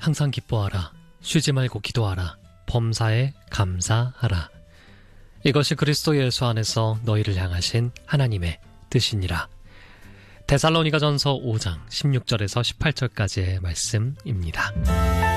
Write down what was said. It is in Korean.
항상 기뻐하라. 쉬지 말고 기도하라. 범사에 감사하라. 이것이 그리스도 예수 안에서 너희를 향하신 하나님의 뜻이니라. 데살로니가전서 5장 16절에서 18절까지의 말씀입니다.